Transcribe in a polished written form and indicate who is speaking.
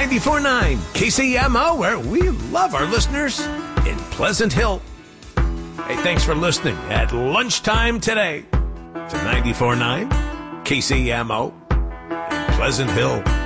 Speaker 1: 94.9 KCMO, where we love our listeners in Pleasant Hill. Hey, thanks for listening at lunchtime today to 94.9 KCMO in Pleasant Hill.